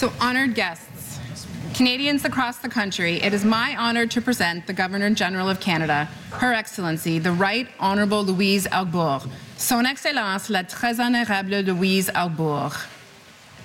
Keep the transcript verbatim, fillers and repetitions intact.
So, honoured guests, Canadians across the country, it is my honour to present the Governor-General of Canada, Her Excellency, the Right Honourable Louise Arbour. Son Excellence, la Très Honorable Louise Arbour.